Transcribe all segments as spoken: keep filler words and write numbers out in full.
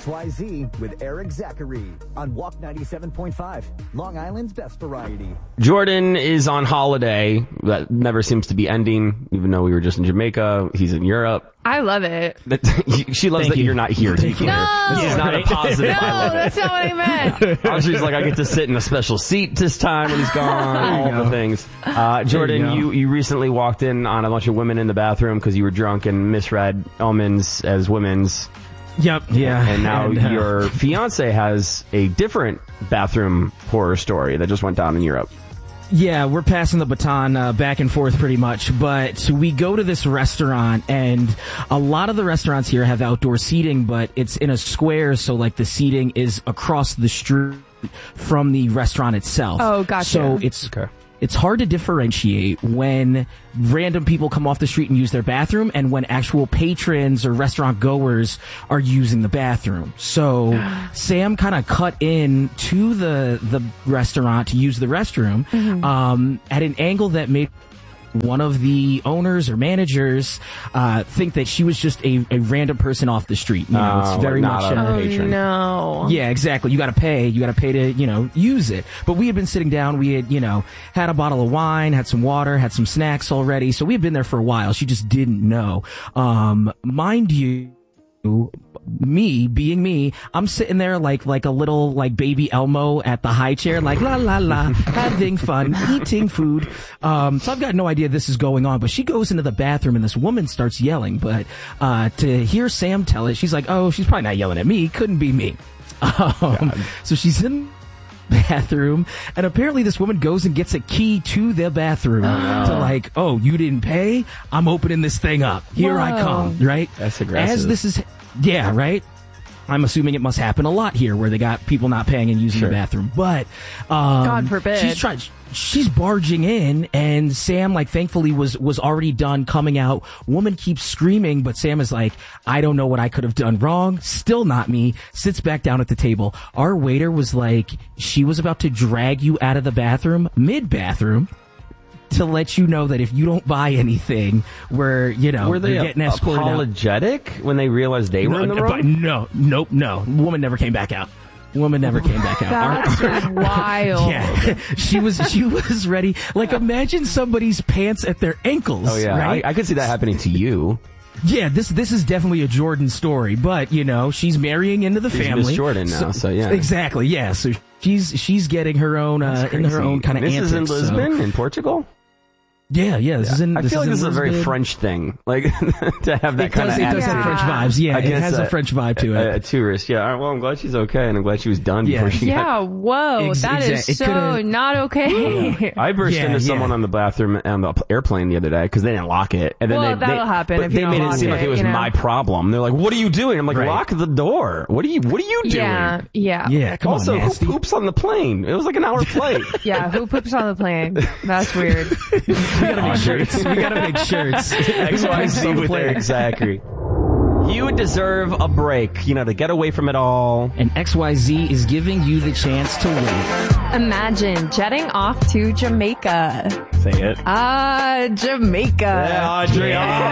X Y Z with Eric Zachary on Walk ninety-seven point five, Long Island's best variety. Jordan is on holiday. That never seems to be ending, even though we were just in Jamaica. He's in Europe. I love it. She loves Thank that you. you're not here, to be clear. No! This is not a positive. No, I love it. that's not what I meant. I was just like, I get to sit in a special seat this time when he's gone, all the things. Uh, Jordan, you, you, you recently walked in on a bunch of women in the bathroom because you were drunk and misread omens as women's. Yep, yeah. And now and, uh, your fiance has a different bathroom horror story that just went down in Europe. Yeah, we're passing the baton uh, back and forth pretty much, but we go to this restaurant, and a lot of the restaurants here have outdoor seating, but it's in a square, so like the seating is across the street from the restaurant itself. Oh, gotcha. So it's Okay. it's hard to differentiate when random people come off the street and use their bathroom and when actual patrons or restaurant goers are using the bathroom. So Sam kind of cut in to the the restaurant to use the restroom Mm-hmm. um, at an angle that made one of the owners or managers uh, think that she was just a, a random person off the street. You know, Oh, it's very like not much a uh, Oh, patron. no. yeah, exactly. You got to pay. You got to pay to, you know, use it. But we had been sitting down. We had, you know, had a bottle of wine, had some water, had some snacks already. So we had been there for a while. She just didn't know. Um, mind you, me being me, I'm sitting there like like a little like baby Elmo at the high chair, like la la la, having fun, eating food. Um, so I've got no idea this is going on. But she goes into the bathroom and this woman starts yelling. But uh, to hear Sam tell it, she's like, "Oh, she's probably not yelling at me. Couldn't be me." Um, so she's in the bathroom, and apparently this woman goes and gets a key to the bathroom to like, "Oh, you didn't pay? I'm opening this thing up. Here I Whoa. come." Right? That's aggressive. As this is, yeah, right. I'm assuming it must happen a lot here where they got people not paying and using Sure. the bathroom. But um, God forbid. she's trying. She's barging in, and Sam, like, thankfully was was already done coming out. Woman keeps screaming, but Sam is like, "I don't know what I could have done wrong. Still not me." Sits back down at the table. Our waiter was like, she was about to drag you out of the bathroom mid bathroom to let you know that if you don't buy anything, we're, you know, Were they you're a- getting escorted out. apologetic when they realized they were in the No, wrong? but no, nope, no. Woman never came back out. Woman never came back out. That's just wild. Yeah, she was she was ready. Like, imagine somebody's pants at their ankles. Oh, yeah. right? I, I could see that happening to you. Yeah, this this is definitely a Jordan story, but you know she's marrying into the She's family. Miss Jordan now, so yeah. exactly. Yeah, so she's she's getting her own uh, in her Crazy. own kind of This antics. is in so- Lisbon, in Portugal? Yeah, yeah. This is in. I this feel like in this is a very Lisbon. French thing, like to have that It kind does, of it does have Yeah. French vibes. Yeah, it Against has a, a- French vibe to A, it. a tourist, yeah. All right, well, I'm glad she's okay, and I'm glad she was done Yeah. before she Yeah, got... whoa. Ex- that exact- it is so could've- not okay. I burst Yeah, into yeah. someone on the bathroom on the airplane the other day because they didn't lock it, and then Well, they, that'll they, happen but if you they don't made it lock seem like it, it was you know? my problem. They're like, "What are you doing?" I'm like, Right. "Lock the door. What are you? What are you doing?" yeah, yeah. Yeah, come also, on, who nasty. poops on the plane? It was like an hour flight. Yeah, who poops on the plane? That's weird. We gotta make shirts. We gotta make shirts. X Y Z with Eric Zachary. You deserve a break, you know, to get away from it all. And X Y Z is giving you the chance to win. Imagine jetting off to Jamaica. Say it. Ah, Jamaica. Yeah, Audrey.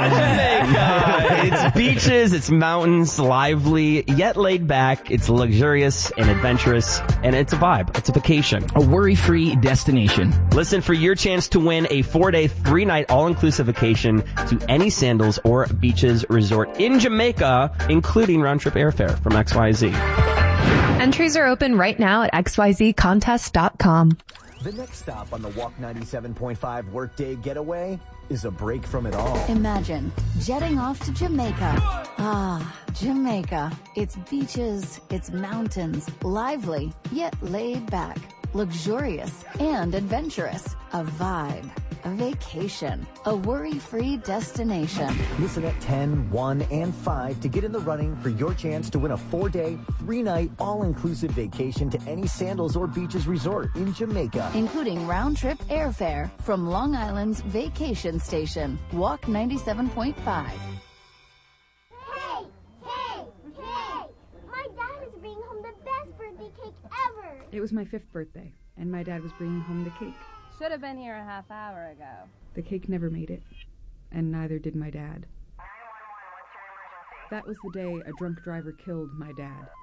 Yeah. Jamaica. It's beaches, it's mountains, lively, yet laid back. It's luxurious and adventurous, and it's a vibe. It's a vacation. A worry-free destination. Listen for your chance to win a four-day, three-night all-inclusive vacation to any Sandals or Beaches resort in Jamaica, including round-trip airfare from X Y Z. Entries are open right now at x y z contest dot com. The next stop on the Walk ninety-seven point five Workday Getaway is a break from it all. Imagine jetting off to Jamaica. Ah, Jamaica. It's beaches, it's mountains, lively, yet laid back, luxurious and adventurous. A vibe, a vacation, a worry-free destination. Listen at ten, one, and five to get in the running for your chance to win a four-day, three-night, all-inclusive vacation to any Sandals or Beaches resort in Jamaica. Including round-trip airfare from Long Island's vacation station. Walk ninety-seven point five. Hey, hey, hey! My dad is bringing home the best birthday cake ever! It was my fifth birthday, and my dad was bringing home the cake. Should have been here a half hour ago. The cake never made it, and neither did my dad. That was the day a drunk driver killed my dad.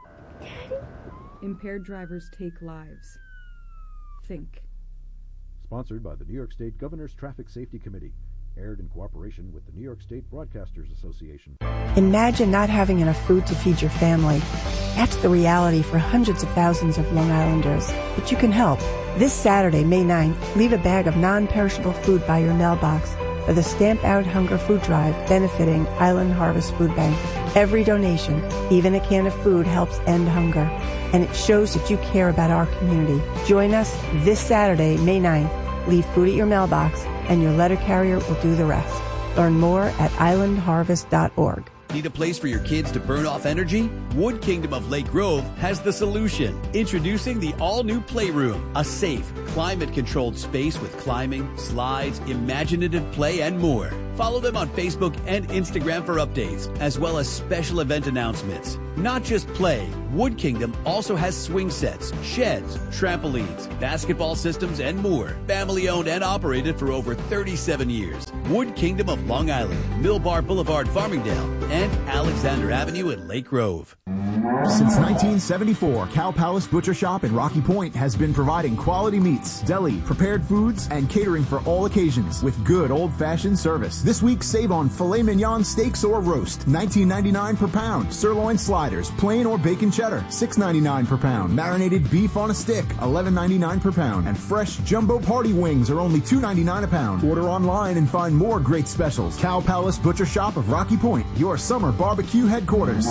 Impaired drivers take lives. Think. Sponsored by the New York State Governor's Traffic Safety Committee. Aired in cooperation with the New York State Broadcasters Association. Imagine not having enough food to feed your family. That's the reality for hundreds of thousands of Long Islanders. But you can help. This Saturday, May ninth, leave a bag of non-perishable food by your mailbox for the Stamp Out Hunger Food Drive benefiting Island Harvest Food Bank. Every donation, even a can of food, helps end hunger. And it shows that you care about our community. Join us this Saturday, May ninth. Leave food at your mailbox, and your letter carrier will do the rest. Learn more at island harvest dot org. Need a place for your kids to burn off energy? Wood Kingdom of Lake Grove has the solution. Introducing the all-new Playroom, a safe, climate-controlled space with climbing, slides, imaginative play, and more. Follow them on Facebook and Instagram for updates, as well as special event announcements. Not just play, Wood Kingdom also has swing sets, sheds, trampolines, basketball systems, and more. Family owned and operated for over thirty-seven years. Wood Kingdom of Long Island, Millbar Boulevard, Farmingdale, and Alexander Avenue in Lake Grove. Since nineteen seventy-four, Cow Palace Butcher Shop in Rocky Point has been providing quality meats, deli, prepared foods, and catering for all occasions with good old-fashioned service. This week, save on filet mignon steaks or roast, nineteen ninety-nine per pound. Sirloin sliders, plain or bacon cheddar, six ninety-nine per pound. Marinated beef on a stick, eleven ninety-nine per pound. And fresh jumbo party wings are only two ninety-nine a pound. Order online and find more great specials. Cow Palace Butcher Shop of Rocky Point, your summer barbecue headquarters.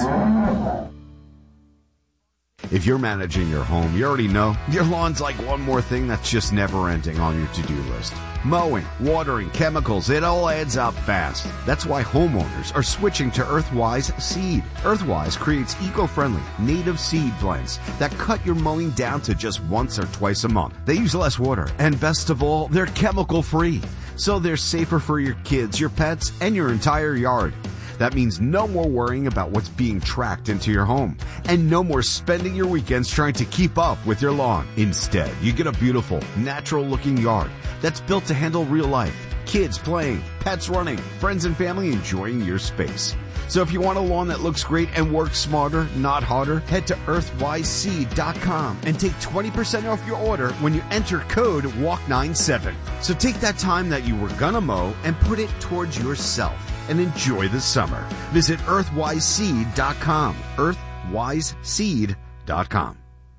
If you're managing your home, you already know your lawn's like one more thing that's just never ending on your to-do list. Mowing, watering, chemicals, it all adds up fast. That's why homeowners are switching to Earthwise Seed. Earthwise creates eco-friendly, native seed blends that cut your mowing down to just once or twice a month. They use less water, and best of all, they're chemical-free. So they're safer for your kids, your pets, and your entire yard. That means no more worrying about what's being tracked into your home, and no more spending your weekends trying to keep up with your lawn. Instead, you get a beautiful, natural-looking yard that's built to handle real life. Kids playing, pets running, friends and family enjoying your space. So if you want a lawn that looks great and works smarter, not harder, head to earthwise seed dot com and take twenty percent off your order when you enter code W A L K ninety-seven. So take that time that you were gonna mow and put it towards yourself and enjoy the summer. Visit earthwise seed dot com. earthwise seed dot com.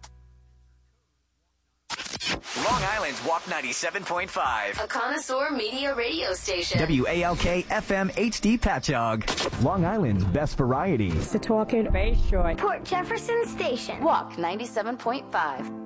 Long Island's W A L K ninety-seven point five. A connoisseur media radio station. W A L K F M H D Patchogue. Long Island's best variety. Setauket, Bayshore. Port Jefferson Station. W A L K ninety-seven point five.